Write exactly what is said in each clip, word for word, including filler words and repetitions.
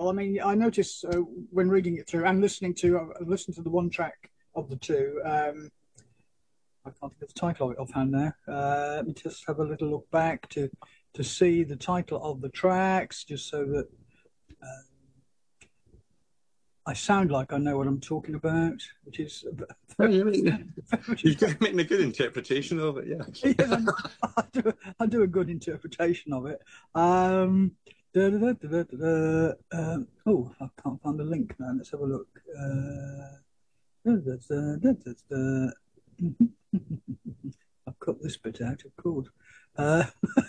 well, I mean, I noticed uh, when reading it through and listening to, uh, listening to the one track of the two, um, I can't think of the title of it offhand now. Uh, let me just have a little look back to to see the title of the tracks, just so that uh, I sound like I know what I'm talking about, which is. Oh, you're making, you're making a good interpretation of it, yeah. Yes, I, do, I do a good interpretation of it. Um, da, da, da, da, da, da, um, oh, I can't find the link now. Let's have a look. Uh, da, da, da, da, da, da. I've cut this bit out, of course. Uh,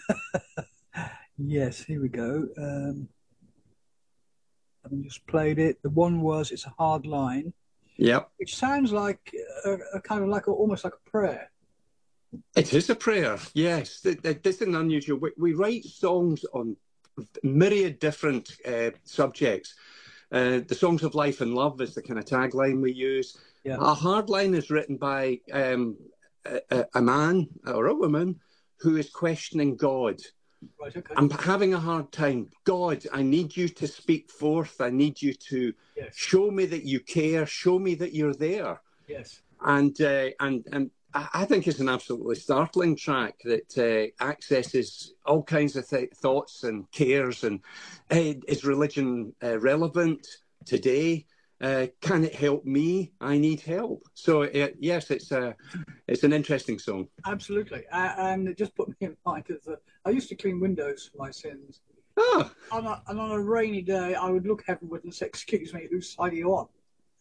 yes, here we go. Um, having just played it, the one was "It's a Hard Line." Yeah, which sounds like a, a kind of like a, almost like a prayer. It is a prayer, yes. This is unusual. We, we write songs on myriad different uh, subjects. Uh, the songs of life and love is the kind of tagline we use. Yeah. A hard line is written by um, a, a man or a woman who is questioning God. Right, okay. I'm having a hard time. God, I need you to speak forth. I need you to yes. show me that you care. Show me that you're there. Yes. And uh, and and I think it's an absolutely startling track that uh, accesses all kinds of th- thoughts and cares. And uh, is religion uh, relevant today? Uh, can it help me? I need help. So uh, yes, it's a it's an interesting song. Absolutely, uh, and it just put me in mind of the. I used to clean windows for my sins. Oh. On a, and on a rainy day, I would look heavenward and say, "Excuse me, whose side are you on?"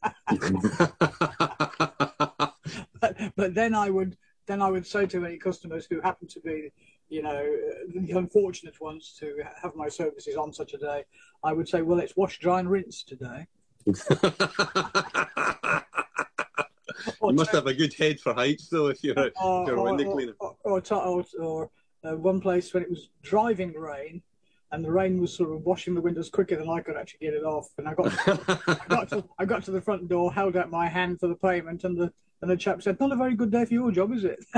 but, but then I would then I would say to any customers who happen to be, you know, the unfortunate ones to have my services on such a day, I would say, "Well, it's wash, dry, and rinse today." You must have a good head for heights, though, if you're, or, if you're a window or, cleaner. Or, or, or, or uh, one place when it was driving rain, and the rain was sort of washing the windows quicker than I could actually get it off. And I got, to, I got to, I got to the front door, held out my hand for the payment, and the and the chap said, "Not a very good day for your job, is it?"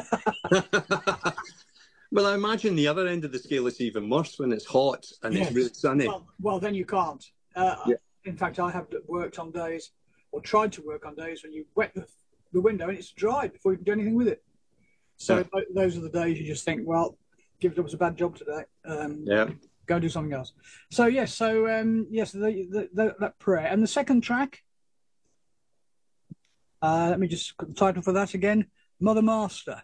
Well, I imagine the other end of the scale is even worse when it's hot and yes. It's really sunny. Well, well then you can't. Uh, yeah. In fact, I have worked on days, or tried to work on days, when you wet the, the window and it's dry before you can do anything with it. So yeah. Those are the days you just think, well, give it was a bad job today. Um, yeah. Go do something else. So yes, so um, yes, the, the, the, that prayer and the second track. Uh, let me just the title for that again. Mother Master.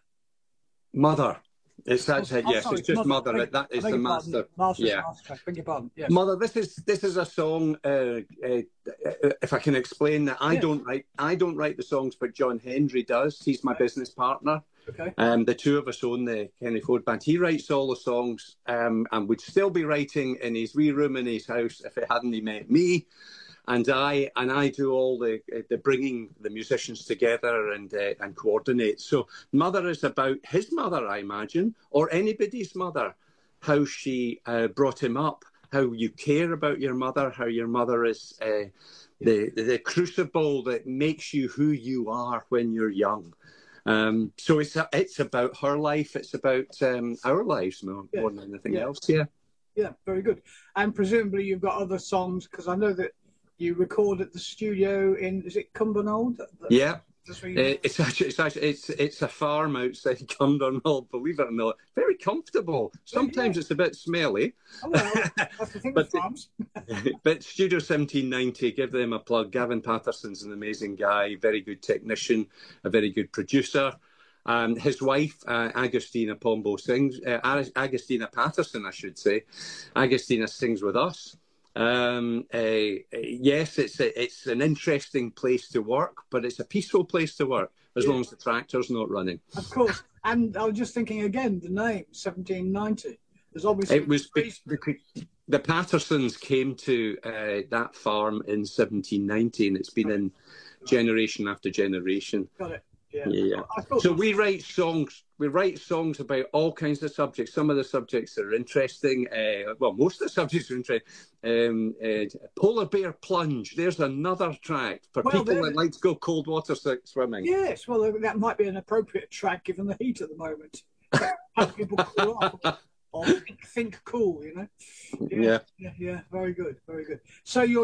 Mother. It's that oh, yes, sorry, it's just Mother. Beg, that is the master. Master's yeah. master track. Beg your pardon. Yes. Mother. This is this is a song. Uh, uh, if I can explain that, I yes. don't write. I don't write the songs, but John Hendry does. He's my okay. business partner. Okay. Um, the two of us own the Kenny Ford Band. He writes all the songs, um, and would still be writing in his wee room in his house if it hadn't he met me. And I and I do all the the bringing the musicians together and uh, and coordinate. So Mother is about his mother, I imagine, or anybody's mother, how she uh, brought him up, how you care about your mother, how your mother is uh, the the crucible that makes you who you are when you're young. Um, so it's a, it's about her life. It's about um, our lives more, yeah. more than anything yeah. else. Yeah. Yeah, very good. And presumably you've got other songs, because I know that you record at the studio in, is it Cumbernauld? Yeah, it's actually it's actually it's it's a farm outside Cumbernauld. Believe it or not, very comfortable. Sometimes yeah. it's a bit smelly. Oh, well, that's the thing but, with farms. But Studio seventeen ninety, give them a plug. Gavin Patterson's an amazing guy, very good technician, a very good producer. Um, his wife, uh, Agustina Pombo, sings. Uh, Agustina Patterson, I should say. Agustina sings with us. Um, uh, yes, it's a, it's an interesting place to work, but it's a peaceful place to work as yeah. long as the tractor's not running. Of course. And I was just thinking again, the name seventeen ninety. There's obviously it was be, the, the Pattersons came to uh, that farm in seventeen ninety, and it's been in generation after generation. Got it. Yeah. yeah. So we write songs. We write songs about all kinds of subjects. Some of the subjects are interesting. Uh, well, most of the subjects are interesting. Um, uh, Polar Bear Plunge. There's another track for well, people that like to go cold water swimming. Yes, well, that might be an appropriate track given the heat at the moment. Have people cool off or think, think cool, you know? Yeah. yeah. Yeah, yeah. Very good. Very good. So you're